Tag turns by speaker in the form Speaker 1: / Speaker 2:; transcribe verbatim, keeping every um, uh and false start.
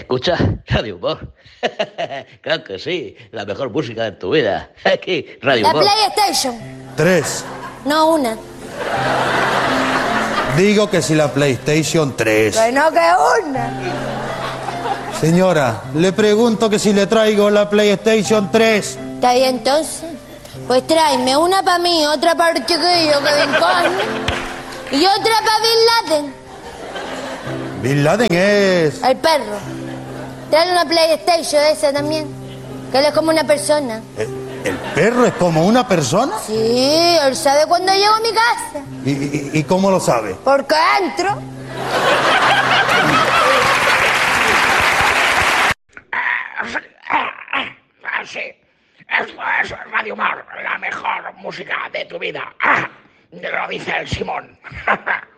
Speaker 1: ¿Escuchas Radio Humor? Claro que sí, la mejor música de tu vida. Aquí, Radio
Speaker 2: La
Speaker 1: Humor.
Speaker 2: PlayStation.
Speaker 3: Tres.
Speaker 2: No, una.
Speaker 3: Digo que si la PlayStation tres.
Speaker 2: Que no, que una.
Speaker 3: Señora, le pregunto que si le traigo la PlayStation tres.
Speaker 2: Está bien, entonces. Pues tráeme una para mí, otra para el chiquillo que Bin Laden, y otra para Bin Laden,
Speaker 3: Bin Laden es...
Speaker 2: el perro. Trae una PlayStation esa también, que él es como una persona.
Speaker 3: ¿El, el perro es como una persona?
Speaker 2: Sí, él sabe cuando llego a mi casa.
Speaker 3: ¿Y, y, y cómo lo sabe?
Speaker 2: Porque entro.
Speaker 4: Ah, sí. Esto es Radio Humor, la mejor música de tu vida. Ah, lo dice el Simón.